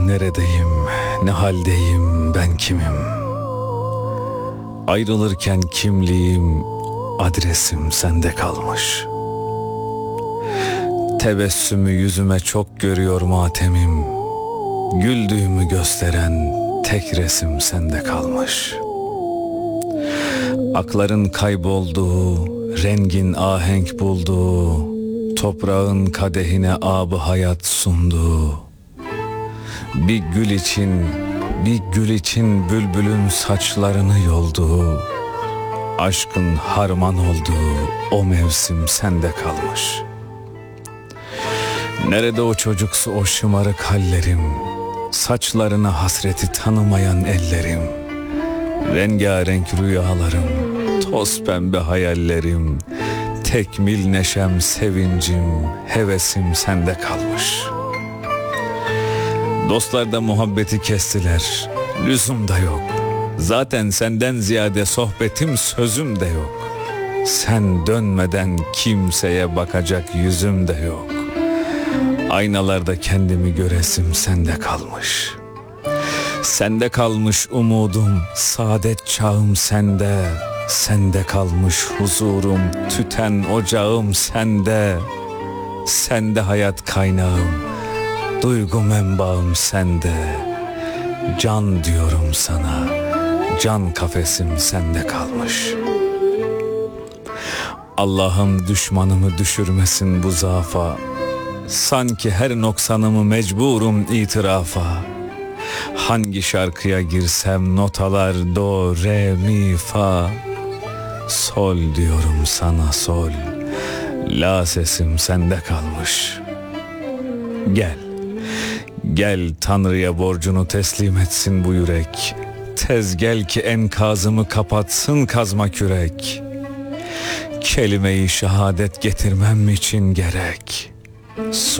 neredeyim, ne haldeyim, ben kimim? Ayrılırken kimliğim, adresim sende kalmış. Tebessümü yüzüme çok görüyor matemim. Güldüğümü gösteren tek resim sende kalmış. Akların kaybolduğu, rengin ahenk bulduğu, toprağın kadehine abı hayat sunduğu, bir gül için bülbülün saçlarını yolduğu, aşkın harman olduğu o mevsim sende kalmış. Nerede o çocuksu o şımarık hallerim, saçlarına hasreti tanımayan ellerim, rengarenk rüyalarım, toz pembe hayallerim, tekmil neşem, sevincim, hevesim sende kalmış. Dostlar da muhabbeti kestiler, lüzum da yok. Zaten senden ziyade sohbetim, sözüm de yok. Sen dönmeden kimseye bakacak yüzüm de yok. Aynalarda kendimi göresim sende kalmış. Sende kalmış umudum, saadet çağım sende. Sende kalmış huzurum, tüten ocağım sende. Sende hayat kaynağım, duygu menbaım sende. Can diyorum sana, can kafesim sende kalmış. Allah'ım düşmanımı düşürmesin bu zafa. Sanki her noksanımı mecburum itirafa. Hangi şarkıya girsem notalar do, re, mi, fa. Sol diyorum sana sol, la sesim sende kalmış. Gel Tanrı'ya borcunu teslim etsin bu yürek. Tez gel ki enkazımı kapatsın kazma kürek. Kelime-i şehadet getirmem için gerek.